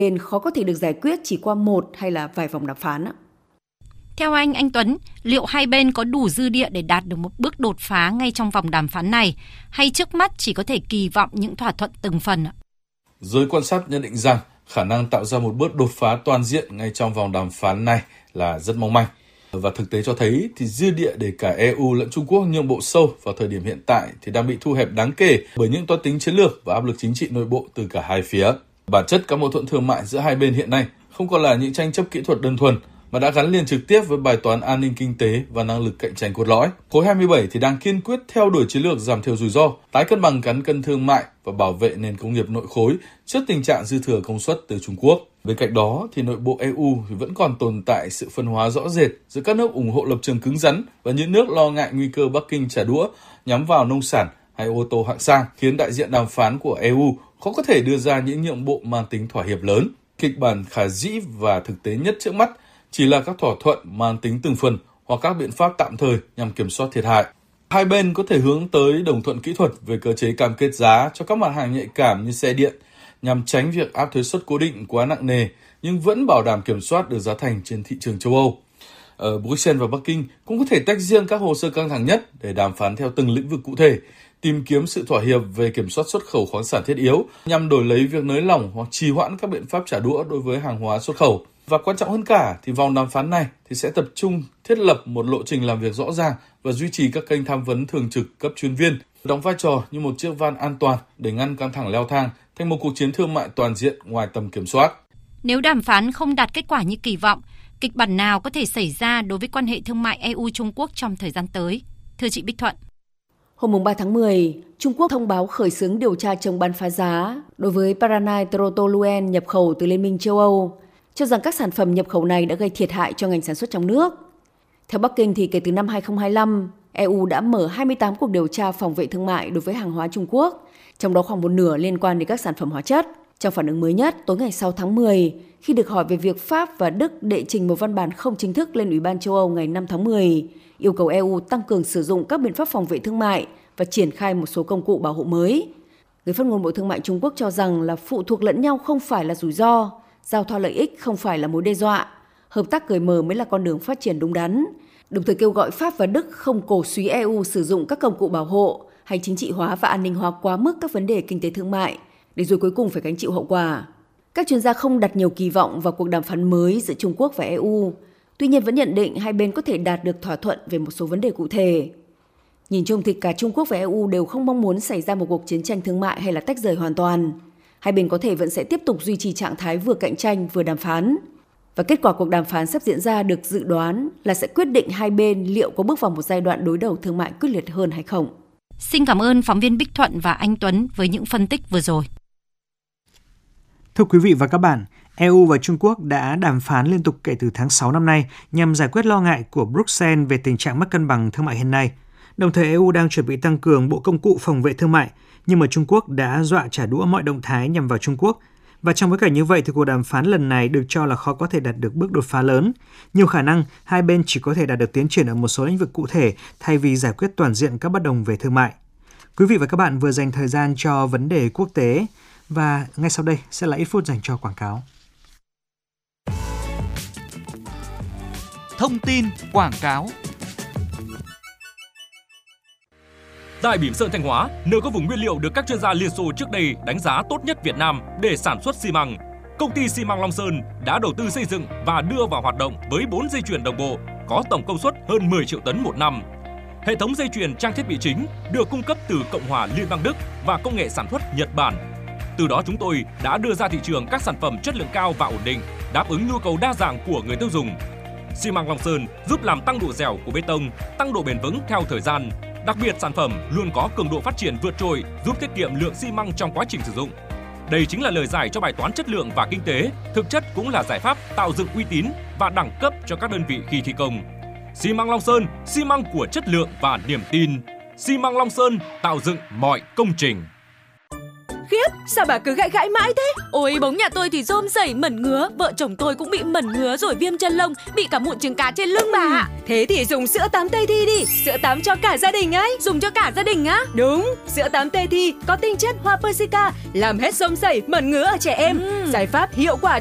bên khó có thể được giải quyết chỉ qua một hay là vài vòng đàm phán. Theo anh Tuấn, liệu hai bên có đủ dư địa để đạt được một bước đột phá ngay trong vòng đàm phán này, hay trước mắt chỉ có thể kỳ vọng những thỏa thuận từng phần? Giới quan sát nhận định rằng khả năng tạo ra một bước đột phá toàn diện ngay trong vòng đàm phán này là rất mong manh. Và thực tế cho thấy thì dư địa để cả EU lẫn Trung Quốc nhượng bộ sâu vào thời điểm hiện tại thì đang bị thu hẹp đáng kể bởi những toan tính chiến lược và áp lực chính trị nội bộ từ cả hai phía. Bản chất các mâu thuẫn thương mại giữa hai bên hiện nay không còn là những tranh chấp kỹ thuật đơn thuần, mà đã gắn liền trực tiếp với bài toán an ninh kinh tế và năng lực cạnh tranh cốt lõi. Khối 27 thì đang kiên quyết theo đuổi chiến lược giảm thiểu rủi ro, tái cân bằng cán cân thương mại và bảo vệ nền công nghiệp nội khối trước tình trạng dư thừa công suất từ Trung Quốc. Bên cạnh đó thì nội bộ EU thì vẫn còn tồn tại sự phân hóa rõ rệt giữa các nước ủng hộ lập trường cứng rắn và những nước lo ngại nguy cơ Bắc Kinh trả đũa nhắm vào nông sản hay ô tô hạng sang, khiến đại diện đàm phán của EU khó có thể đưa ra những nhượng bộ mang tính thỏa hiệp lớn. Kịch bản khả dĩ và thực tế nhất trước mắt chỉ là các thỏa thuận mang tính từng phần hoặc các biện pháp tạm thời nhằm kiểm soát thiệt hại. Hai bên có thể hướng tới đồng thuận kỹ thuật về cơ chế cam kết giá cho các mặt hàng nhạy cảm như xe điện nhằm tránh việc áp thuế suất cố định quá nặng nề nhưng vẫn bảo đảm kiểm soát được giá thành trên thị trường châu Âu. Ở Bruxelles và Bắc Kinh cũng có thể tách riêng các hồ sơ căng thẳng nhất để đàm phán theo từng lĩnh vực cụ thể, tìm kiếm sự thỏa hiệp về kiểm soát xuất khẩu khoáng sản thiết yếu nhằm đổi lấy việc nới lỏng hoặc trì hoãn các biện pháp trả đũa đối với hàng hóa xuất khẩu. Và quan trọng hơn cả thì vòng đàm phán này thì sẽ tập trung thiết lập một lộ trình làm việc rõ ràng và duy trì các kênh tham vấn thường trực cấp chuyên viên, đóng vai trò như một chiếc van an toàn để ngăn căng thẳng leo thang thành một cuộc chiến thương mại toàn diện ngoài tầm kiểm soát. Nếu đàm phán không đạt kết quả như kỳ vọng, kịch bản nào có thể xảy ra đối với quan hệ thương mại EU-Trung Quốc trong thời gian tới? Thưa chị Bích Thuận. Hôm 3 tháng 10, Trung Quốc thông báo khởi xướng điều tra chống bán phá giá đối với Paranitropholuen nhập khẩu từ Liên minh châu Âu, cho rằng các sản phẩm nhập khẩu này đã gây thiệt hại cho ngành sản xuất trong nước. Theo Bắc Kinh thì kể từ năm 2025, EU đã mở 28 cuộc điều tra phòng vệ thương mại đối với hàng hóa Trung Quốc, trong đó khoảng một nửa liên quan đến các sản phẩm hóa chất. Trong phản ứng mới nhất, tối ngày 6 tháng 10, khi được hỏi về việc Pháp và Đức đệ trình một văn bản không chính thức lên Ủy ban châu Âu ngày 5 tháng 10, yêu cầu EU tăng cường sử dụng các biện pháp phòng vệ thương mại và triển khai một số công cụ bảo hộ mới. Người phát ngôn Bộ Thương mại Trung Quốc cho rằng là phụ thuộc lẫn nhau không phải là rủi ro, giao thoa lợi ích không phải là mối đe dọa, hợp tác cởi mở mới là con đường phát triển đúng đắn, đồng thời kêu gọi Pháp và Đức không cổ súy EU sử dụng các công cụ bảo hộ hay chính trị hóa và an ninh hóa quá mức các vấn đề kinh tế thương mại, để rồi cuối cùng phải gánh chịu hậu quả. Các chuyên gia không đặt nhiều kỳ vọng vào cuộc đàm phán mới giữa Trung Quốc và EU, tuy nhiên vẫn nhận định hai bên có thể đạt được thỏa thuận về một số vấn đề cụ thể. Nhìn chung thì cả Trung Quốc và EU đều không mong muốn xảy ra một cuộc chiến tranh thương mại hay là tách rời hoàn toàn. Hai bên có thể vẫn sẽ tiếp tục duy trì trạng thái vừa cạnh tranh vừa đàm phán. Và kết quả cuộc đàm phán sắp diễn ra được dự đoán là sẽ quyết định hai bên liệu có bước vào một giai đoạn đối đầu thương mại quyết liệt hơn hay không. Xin cảm ơn phóng viên Bích Thuận và anh Tuấn với những phân tích vừa rồi. Thưa quý vị và các bạn, EU và Trung Quốc đã đàm phán liên tục kể từ tháng 6 năm nay nhằm giải quyết lo ngại của Bruxelles về tình trạng mất cân bằng thương mại hiện nay. Đồng thời EU đang chuẩn bị tăng cường bộ công cụ phòng vệ thương mại, nhưng mà Trung Quốc đã dọa trả đũa mọi động thái nhằm vào Trung Quốc. Và trong bối cảnh như vậy thì cuộc đàm phán lần này được cho là khó có thể đạt được bước đột phá lớn. Nhiều khả năng hai bên chỉ có thể đạt được tiến triển ở một số lĩnh vực cụ thể thay vì giải quyết toàn diện các bất đồng về thương mại. Quý vị và các bạn vừa dành thời gian cho vấn đề quốc tế và ngay sau đây sẽ là ít phút dành cho quảng cáo. Thông tin quảng cáo. Tại Bỉm Sơn Thanh Hóa, nơi có vùng nguyên liệu được các chuyên gia Liên Xô trước đây đánh giá tốt nhất Việt Nam để sản xuất xi măng, công ty xi măng Long Sơn đã đầu tư xây dựng và đưa vào hoạt động với 4 dây chuyền đồng bộ có tổng công suất hơn 10 triệu tấn một năm. Hệ thống dây chuyền trang thiết bị chính được cung cấp từ Cộng hòa Liên bang Đức và công nghệ sản xuất Nhật Bản. Từ đó chúng tôi đã đưa ra thị trường các sản phẩm chất lượng cao và ổn định, đáp ứng nhu cầu đa dạng của người tiêu dùng. Xi măng Long Sơn giúp làm tăng độ dẻo của bê tông, tăng độ bền vững theo thời gian. Đặc biệt sản phẩm luôn có cường độ phát triển vượt trội, giúp tiết kiệm lượng xi măng trong quá trình sử dụng. Đây chính là lời giải cho bài toán chất lượng và kinh tế, thực chất cũng là giải pháp tạo dựng uy tín và đẳng cấp cho các đơn vị khi thi công. Xi măng Long Sơn, xi măng của chất lượng và niềm tin. Xi măng Long Sơn tạo dựng mọi công trình. khiếp, sao bà cứ gãi gãi mãi thế? Ôi bóng nhà tôi thì rôm rẩy mẩn ngứa, vợ chồng tôi cũng bị mẩn ngứa rồi viêm chân lông, bị cả mụn trứng cá trên lưng bà ạ. Thế thì dùng sữa tắm Tây Thi đi, sữa tắm cho cả gia đình ấy. Dùng cho cả gia đình á? Đúng, sữa tắm Tây Thi có tinh chất hoa persica, làm hết rôm rẩy, mẩn ngứa ở trẻ em. Giải pháp hiệu quả